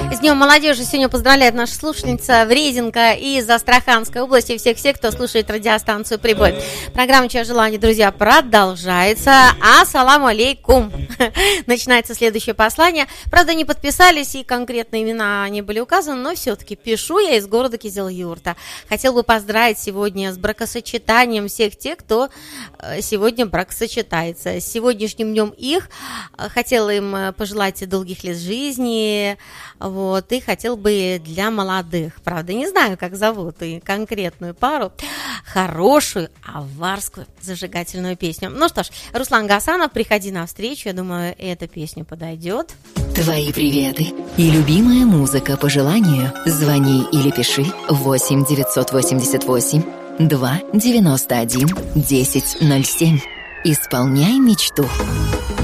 С Днем молодежи сегодня поздравляет наша слушательница Вреденко из Астраханской области и всех, кто слушает радиостанцию «Прибой». Программа «Чье желание», друзья, продолжается. Ассаламу алейкум. Начинается следующее послание. Правда, не подписались и конкретные имена не были указаны, но все-таки пишу я из города Кизил-Юрта. Хотел бы поздравить сегодня с бракосочетанием всех тех, кто сегодня бракосочетается. С сегодняшним днем их хотела им пожелать долгих лет жизни, вот, и хотел бы для молодых, правда, не знаю, как зовут, и конкретную пару, хорошую аварскую зажигательную песню. Ну что ж, Руслан Гасанов, приходи навстречу, я думаю, эта песня подойдет. Твои приветы и любимая музыка по желанию. Звони или пиши 8 988 2 91 10 07. Исполняй мечту.